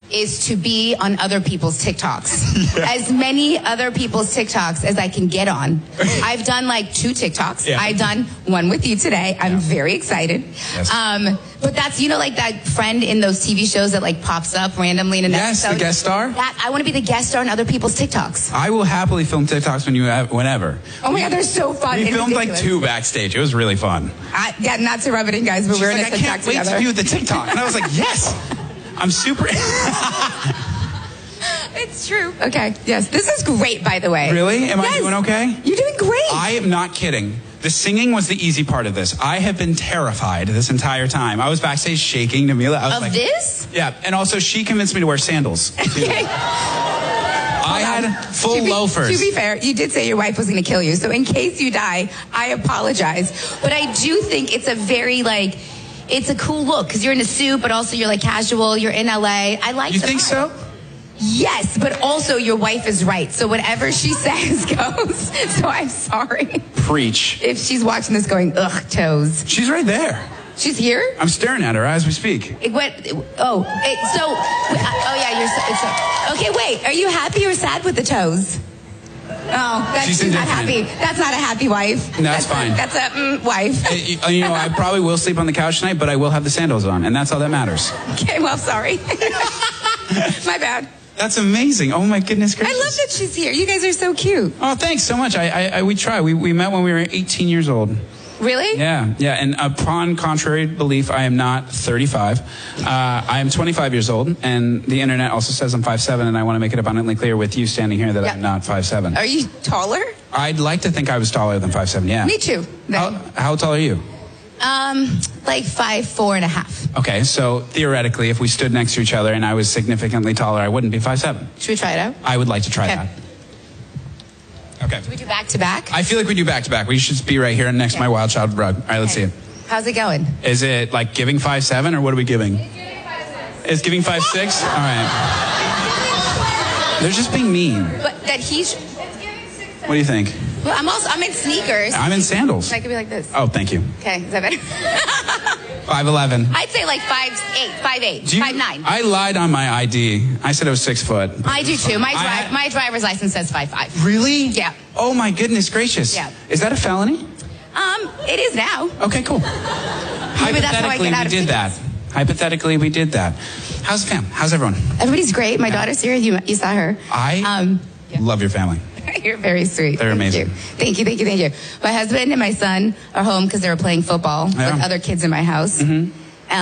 is to be on other people's TikToks. As many other people's TikToks as I can get on. I've done like 2 TikToks. Yeah. I've done one with you today. I'm very excited. Yes. But that's, like that friend in those TV shows that like pops up randomly in an episode. Yes, the guest star. I want to be the guest star on other people's TikToks. I will happily film TikToks whenever. Oh my God, they're so fun. We filmed like 2 backstage. It was really fun. Not to rub it in, guys, but we're in a TikTok together. I can't wait to do the TikTok. And I was like, yes. I'm super... It's true. Okay, yes. This is great, by the way. Really? Am I doing okay? You're doing great. I am not kidding. The singing was the easy part of this. I have been terrified this entire time. I was backstage shaking. Namila, I was this? Yeah, and also she convinced me to wear sandals. Okay. I had full loafers. To be fair, you did say your wife was going to kill you. So in case you die, I apologize. But I do think it's a very, it's a cool look because you're in a suit, but also you're like casual. You're in LA. I like. You think so? Yes, but also your wife is right. So whatever she says goes. So I'm sorry. Preach. If she's watching this going, ugh, toes. She's right there. She's here? I'm staring at her as we speak. You're okay, wait. Are you happy or sad with the toes? Oh, she's not happy. That's not a happy wife. No, that's fine. That's a wife. I probably will sleep on the couch tonight, but I will have the sandals on, and that's all that matters. Okay, well, sorry. My bad. That's amazing. Oh, my goodness gracious. I love that she's here. You guys are so cute. Oh, thanks so much. We try. We met when we were 18 years old. Really? Yeah. And upon contrary belief, I am not 35. I am 25 years old, and the internet also says I'm 5'7", and I want to make it abundantly clear with you standing here that I'm not 5'7". Are you taller? I'd like to think I was taller than 5'7", yeah. Me too. How tall are you? Like 5'4.5". Okay, so theoretically, if we stood next to each other and I was significantly taller, I wouldn't be 5'7". Should we try it out? I would like to try that. Okay. Do we do back to back? I feel like we do back to back. We should be right here next to my Wild Child rug. All right, let's see it. How's it going? Is it like giving 5'7", or what are we giving? It's giving 5'6". All right. They're just being mean. But that he's. What do you think? Well, I'm in sneakers. I'm in sandals. I could be like this. Oh, thank you. Okay, is that better? 5'11". I'd say like 5'8", 5'9". I lied on my ID. I said I was 6 foot. I do too. My driver's license says 5'5". Really? Yeah. Oh my goodness gracious. Yeah. Is that a felony? It is now. Okay, cool. Hypothetically, we did that. Hypothetically, we did that. How's the fam? How's everyone? Everybody's great. My daughter's here. You saw her. I love your family. You're very sweet. They're amazing. Thank you. My husband and my son are home because they were playing football with other kids in my house. Mm-hmm.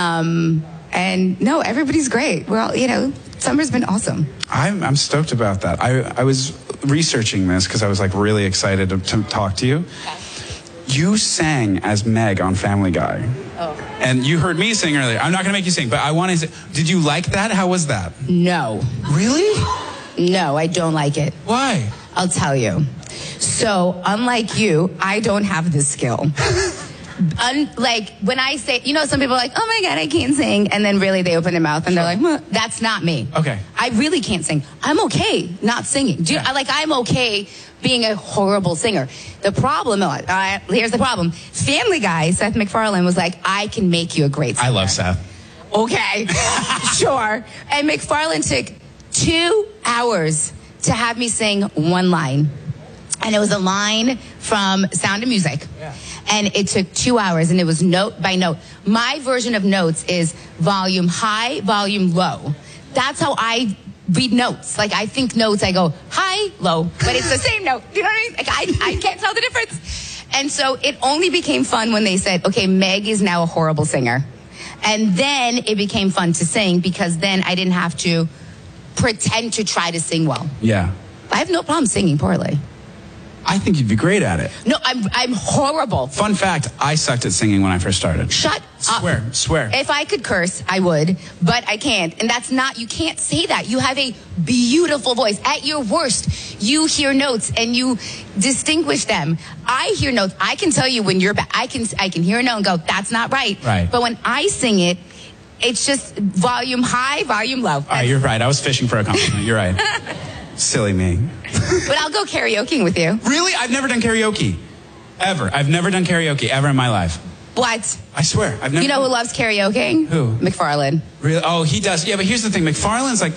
And no, everybody's great. We're all, summer's been awesome. I'm stoked about that. I was researching this because I was like really excited to talk to you. Okay. You sang as Meg on Family Guy. Oh. And you heard me sing earlier. I'm not going to make you sing, but I want to say, did you like that? How was that? No. Really? No, I don't like it. Why? I'll tell you. So, unlike you, I don't have this skill. Like, when I say, some people are like, oh my God, I can't sing. And then really they open their mouth and they're like, well, that's not me. Okay. I really can't sing. I'm okay not singing. I'm okay being a horrible singer. The problem, here's the problem. Family Guy, Seth MacFarlane, was like, I can make you a great singer. I love Seth. Okay, sure. And MacFarlane took 2 hours to have me sing one line. And it was a line from Sound of Music. Yeah. And it took 2 hours, and it was note by note. My version of notes is volume high, volume low. That's how I read notes. Like, I think notes, I go high, low, but it's the same note. You know what I mean? Like, I can't tell the difference. And so it only became fun when they said, okay, Meg is now a horrible singer. And then it became fun to sing because then I didn't have to pretend to try to sing well. Yeah. I have no problem singing poorly. I think you'd be great at it. No, I'm horrible. Fun fact, I sucked at singing when I first started. Shut up. Swear. If I could curse, I would, but I can't. And you can't say that. You have a beautiful voice. At your worst, you hear notes and you distinguish them. I hear notes. I can tell you when you're bad. I can hear a note and go, that's not right. Right. But when I sing it, it's just volume high, volume low. All right, you're right. I was fishing for a compliment. You're right. Silly me. But I'll go karaokeing with you. Really? I've never done karaoke. Ever. I've never done karaoke ever in my life. What? I swear. I've never. You know who loves karaokeing? Who? MacFarlane. Really? Oh, he does. Yeah, but here's the thing. MacFarlane's like